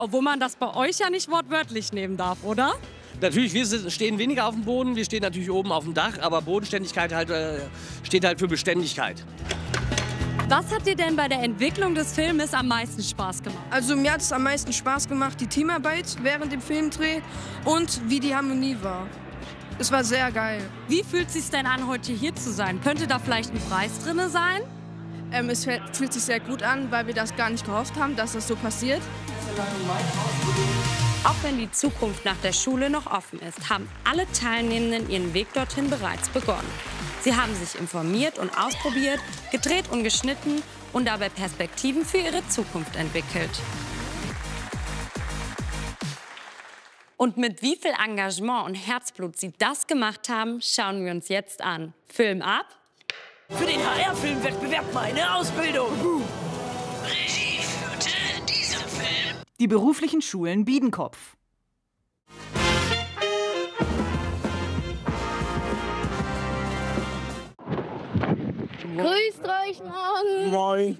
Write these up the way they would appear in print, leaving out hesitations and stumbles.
Obwohl man das bei euch ja nicht wortwörtlich nehmen darf, oder? Natürlich, stehen weniger auf dem Boden, wir stehen natürlich oben auf dem Dach, aber Bodenständigkeit steht halt für Beständigkeit. Was hat dir denn bei der Entwicklung des Filmes am meisten Spaß gemacht? Also mir hat es am meisten Spaß gemacht, die Teamarbeit während dem Filmdreh und wie die Harmonie war. Es war sehr geil. Wie fühlt es sich denn an, heute hier zu sein? Könnte da vielleicht ein Preis drin sein? Es fühlt sich sehr gut an, weil wir das gar nicht gehofft haben, dass das so passiert. Auch wenn die Zukunft nach der Schule noch offen ist, haben alle Teilnehmenden ihren Weg dorthin bereits begonnen. Sie haben sich informiert und ausprobiert, gedreht und geschnitten und dabei Perspektiven für ihre Zukunft entwickelt. Und mit wie viel Engagement und Herzblut sie das gemacht haben, schauen wir uns jetzt an. Film ab. Für den HR-Filmwettbewerb meine Ausbildung. Regie führte in diesem Film die beruflichen Schulen Biedenkopf. Grüßt euch morgen. Moin.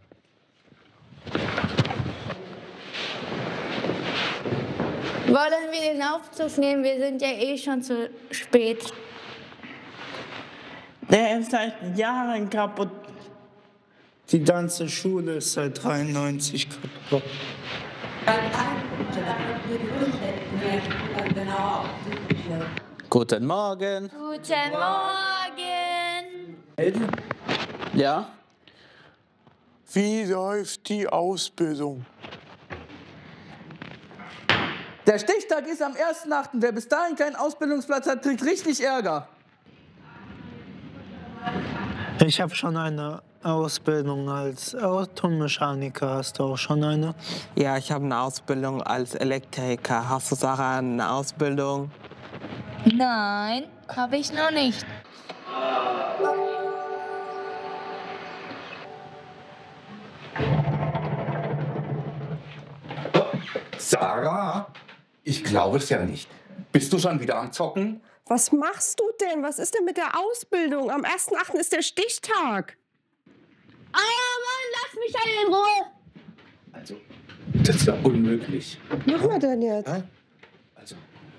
Wollen wir den Aufzug nehmen? Wir sind ja eh schon zu spät. Der ist seit Jahren kaputt. Die ganze Schule ist seit 93 kaputt. Guten Morgen. Guten Morgen. Ja? Wie läuft die Ausbildung? Der Stichtag ist am 1.8. Wer bis dahin keinen Ausbildungsplatz hat, kriegt richtig Ärger. Ich habe schon eine Ausbildung als Automechaniker. Hast du auch schon eine? Ja, ich habe eine Ausbildung als Elektriker. Hast du, Sarah, eine Ausbildung? Nein, habe ich noch nicht. Sarah, ich glaube es ja nicht. Bist du schon wieder am Zocken? Was machst du denn? Was ist denn mit der Ausbildung? Am 1.8. ist der Stichtag. Ah, Mann, lass mich alle in Ruhe. Also, das ist ja unmöglich. Was machen wir denn jetzt? Ja? Also.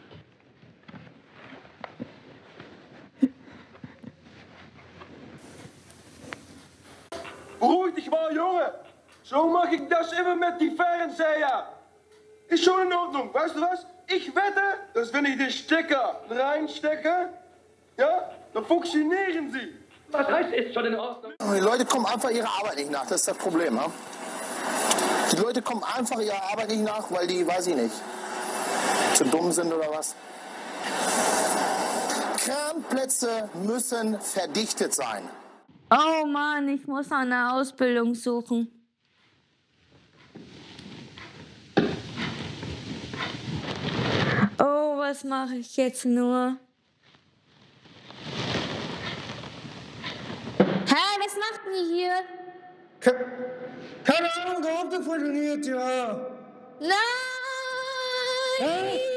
Beruhig dich mal, Junge. So mache ich das immer mit die Fernseher. Ist schon in Ordnung. Weißt du was? Ich wette, dass wenn ich den Stecker reinstecke, ja, dann funktionieren sie. Was heißt, ist schon in Ordnung? Die Leute kommen einfach ihrer Arbeit nicht nach, das ist das Problem. Ja? Die Leute kommen einfach ihrer Arbeit nicht nach, weil die, weiß ich nicht, zu dumm sind oder was. Kranplätze müssen verdichtet sein. Oh Mann, ich muss eine Ausbildung suchen. Oh, was mache ich jetzt nur? Hä, was macht ihr hier? Keine Ahnung, der Auto funktioniert, ja. Nein!